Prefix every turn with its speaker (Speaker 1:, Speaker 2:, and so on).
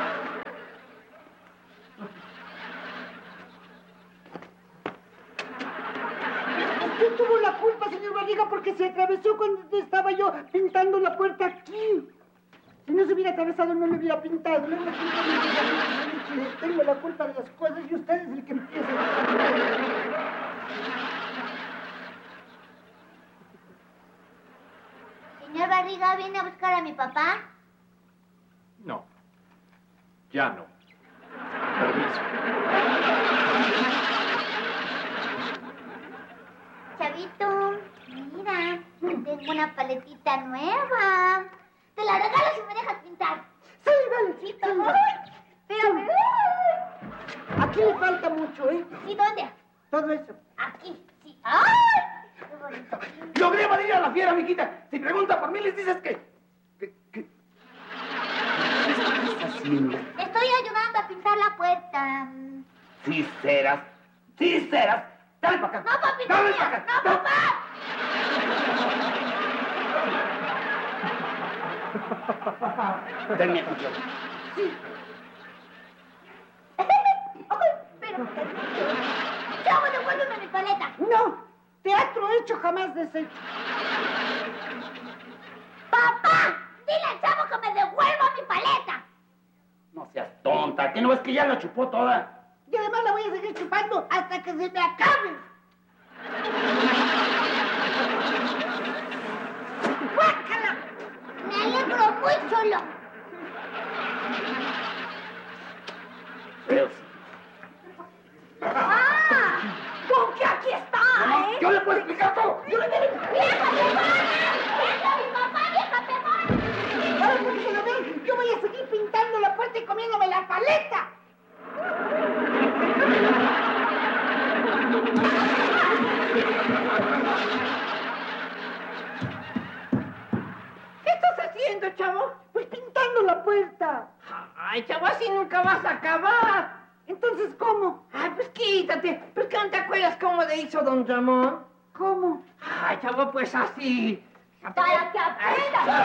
Speaker 1: Usted tuvo la culpa, señor Barriga, porque se atravesó cuando estaba yo pintando la puerta aquí. Si no se hubiera atravesado, no me hubiera pintado. Tengo la culpa de las cosas y usted es el que empieza.
Speaker 2: Señor Barriga, ¿viene a buscar a mi papá?
Speaker 3: No. Ya no. Permiso.
Speaker 2: Chavito, mira, tengo una paletita nueva. Te la regalo si me dejas pintar.
Speaker 1: Sí, vale.
Speaker 2: Sí, espérame.
Speaker 1: Aquí le falta mucho, ¿eh?
Speaker 2: ¿Y dónde?
Speaker 1: Todo eso.
Speaker 2: Aquí, sí. ¡Ay! Qué bonito.
Speaker 4: Logré evadir a la fiera, mijita. Si pregunta por mí, les dices que... ¿Qué estás haciendo?
Speaker 2: Estoy ayudando a pintar la puerta.
Speaker 4: Sí serás. Sí serás. Dale para acá.
Speaker 2: No, papi,
Speaker 4: Dale
Speaker 2: no,
Speaker 4: para acá.
Speaker 2: no, papá.
Speaker 4: Denme atención.
Speaker 1: Sí.
Speaker 2: Ay, pero... Chavo, devuélveme mi paleta.
Speaker 1: No. Teatro hecho jamás deshecho.
Speaker 2: ¡Papá! Dile al chavo que me devuelva mi paleta.
Speaker 4: No seas tonta. ¿Qué no ves que ya la chupó toda?
Speaker 1: Y además la voy a seguir chupando hasta que se me acabe. ¡Guácala!
Speaker 2: Me alegro muy solo.
Speaker 4: Pero sí.
Speaker 2: ¡Ah! ¿Con qué aquí está, eh?
Speaker 4: Yo le puedo explicar todo. Yo le puedo explicar.
Speaker 2: ¡Vieja pegona! ¡Vieja mi papá, vieja pegona!
Speaker 1: Ahora porque se lo ven, yo voy a seguir pintando la puerta y comiéndome la paleta.
Speaker 5: ¿Qué estás haciendo, chavo?
Speaker 1: Pues pintando la puerta.
Speaker 5: Ay, chavo, así nunca vas a acabar.
Speaker 1: Entonces, ¿cómo?
Speaker 5: Ay, pues quítate. Pues que no te acuerdas cómo le hizo don Ramón.
Speaker 1: ¿Cómo?
Speaker 5: Ay, chavo, pues así.
Speaker 2: ¡Para que aprendas!